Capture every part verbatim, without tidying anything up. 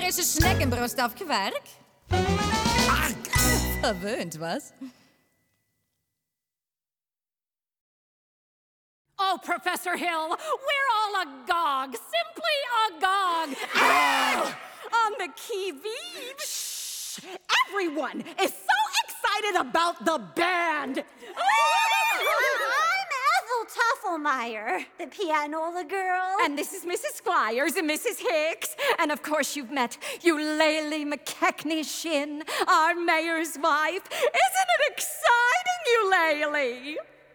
eerste snackenbrood afgewerkt? Verwöhnt, was? Oh, Professor Hill, we're all agog, simply agog. Ah! On the qui-vive. Shh! Everyone is so excited about the band. I'm Ethel Tuffelmeyer, the pianola girl. And this is Missus Squires and Missus Hicks. And of course you've met Eulalie McKechnie Shin, our mayor's wife. Isn't it exciting, Eulalie?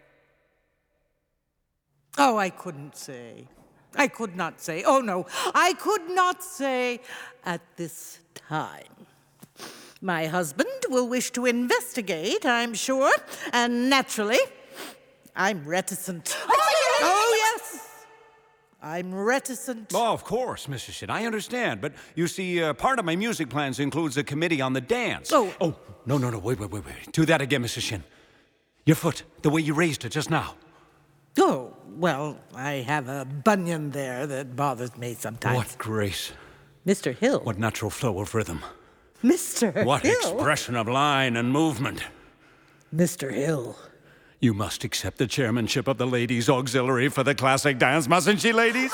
Oh, I couldn't say. I could not say. Oh, no, I could not say at this time. My husband will wish to investigate, I'm sure, and naturally, I'm reticent. Oh, yes, I'm reticent. Oh, of course, Missus Shin, I understand. But you see, uh, part of my music plans includes a committee on the dance. Oh. Oh, no, no, no, wait, wait, wait, wait. Do that again, Missus Shin. Your foot, the way you raised it just now. Oh, well, I have a bunion there that bothers me sometimes. What grace. Mister Hill. What natural flow of rhythm. Mister What Hill. expression of line and movement. Mister Hill. You must accept the chairmanship of the Ladies' Auxiliary for the classic dance, mustn't she, ladies?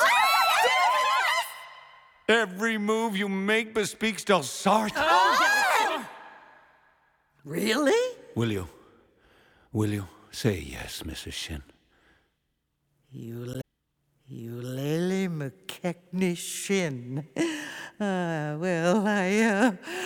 Every move you make bespeaks Delsarte. Oh. Really? Will you? Will you say yes, Missus Shin? Eula- Eulalie McKechnie Shin. Ah, well, I, uh...